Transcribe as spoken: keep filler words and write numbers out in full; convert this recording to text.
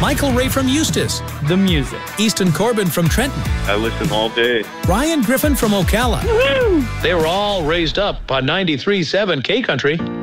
Michael Ray from Eustis. The music. Easton Corbin from Trenton. I listen all day. Ryan Griffin from Ocala. They were all raised up on ninety-three point seven K Country.